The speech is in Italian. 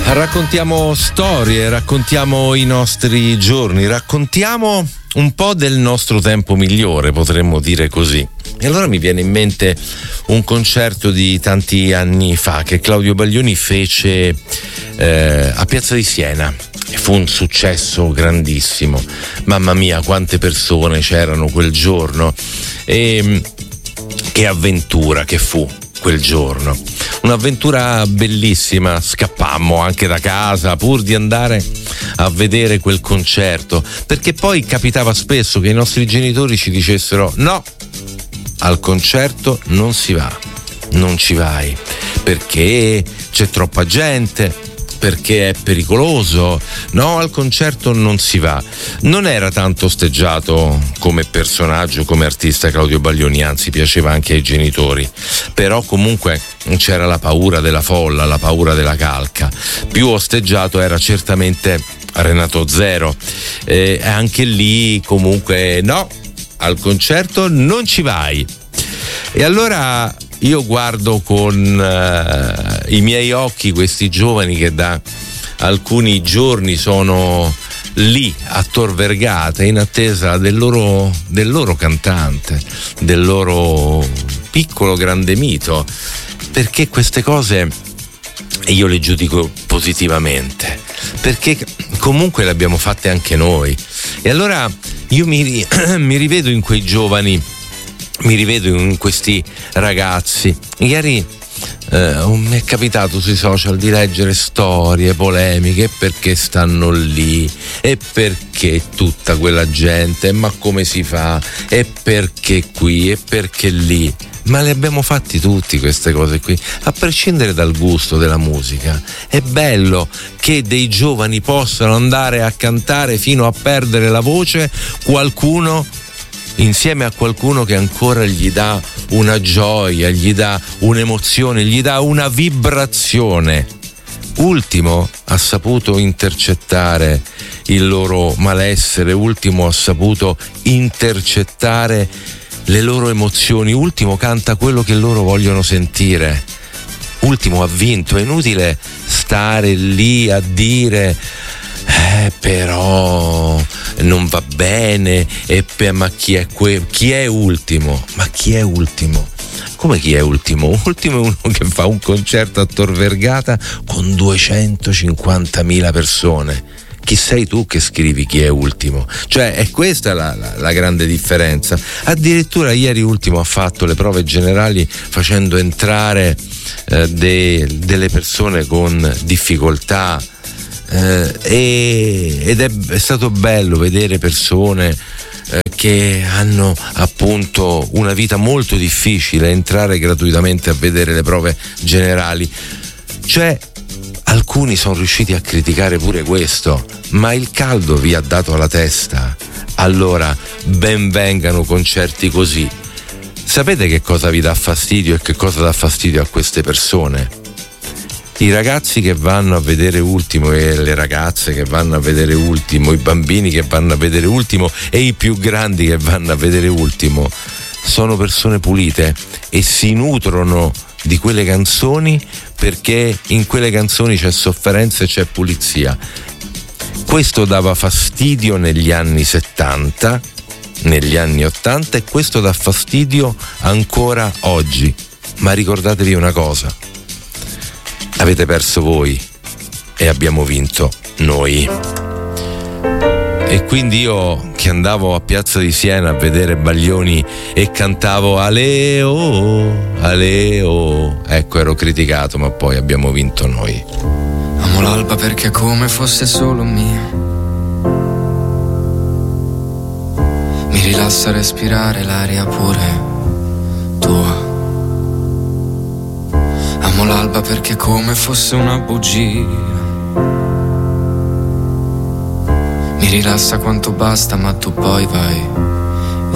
Raccontiamo storie, raccontiamo i nostri giorni, raccontiamo un po' del nostro tempo migliore, potremmo dire così. E allora mi viene in mente un concerto di tanti anni fa che Claudio Baglioni fece a Piazza di Siena. E fu un successo grandissimo. Mamma mia, quante persone c'erano quel giorno. E che avventura che fu quel giorno. Un'avventura bellissima, scappammo anche da casa pur di andare a vedere quel concerto, perché poi capitava spesso che i nostri genitori ci dicessero: no, al concerto non si va, non ci vai, perché c'è troppa gente, perché è pericoloso, no, al concerto non si va. Non era tanto osteggiato come personaggio, come artista Claudio Baglioni, anzi piaceva anche ai genitori, però comunque c'era la paura della folla, la paura della calca. Più osteggiato era certamente Renato Zero, anche lì comunque no, al concerto non ci vai. E allora io guardo con i miei occhi questi giovani che da alcuni giorni sono lì a Tor Vergata in attesa del loro cantante, del loro piccolo grande mito, perché queste cose io le giudico positivamente, perché comunque le abbiamo fatte anche noi. E allora io mi rivedo in quei giovani, mi rivedo in questi ragazzi. Ieri mi è capitato sui social di leggere storie polemiche, perché stanno lì e perché tutta quella gente, ma come si fa, e perché qui e perché lì. Ma le abbiamo fatti tutti queste cose qui, a prescindere dal gusto della musica. È bello che dei giovani possano andare a cantare fino a perdere la voce, qualcuno insieme a qualcuno che ancora gli dà una gioia, gli dà un'emozione, gli dà una vibrazione. Ultimo ha saputo intercettare il loro malessere, Ultimo ha saputo intercettare le loro emozioni, Ultimo canta quello che loro vogliono sentire. Ultimo ha vinto. È inutile stare lì a dire però non va bene, ma chi è Ultimo? Ma chi è Ultimo? Come chi è Ultimo? Ultimo è uno che fa un concerto a Tor Vergata con 250.000 persone. Chi sei tu che scrivi chi è Ultimo? Cioè, è questa la grande differenza. Addirittura ieri Ultimo ha fatto le prove generali facendo entrare delle persone con difficoltà, ed è stato bello vedere persone che hanno appunto una vita molto difficile entrare gratuitamente a vedere le prove generali. Cioè, alcuni sono riusciti a criticare pure questo, ma il caldo vi ha dato alla testa. Allora ben vengano concerti così. Sapete che cosa vi dà fastidio e che cosa dà fastidio a queste persone? I ragazzi che vanno a vedere Ultimo e le ragazze che vanno a vedere Ultimo, i bambini che vanno a vedere Ultimo e i più grandi che vanno a vedere Ultimo sono persone pulite e si nutrono di quelle canzoni, perché in quelle canzoni c'è sofferenza e c'è pulizia. Questo dava fastidio negli anni 70, negli anni 80, e questo dà fastidio ancora oggi. Ma ricordatevi una cosa: avete perso voi e abbiamo vinto noi. E quindi io, che andavo a Piazza di Siena a vedere Baglioni e cantavo Aleo, Aleo, ecco, ero criticato, ma poi abbiamo vinto noi. Amo l'alba perché come fosse solo mia, mi rilassa respirare l'aria pure tua. Amo l'alba perché come fosse una bugia, mi rilassa quanto basta, ma tu poi vai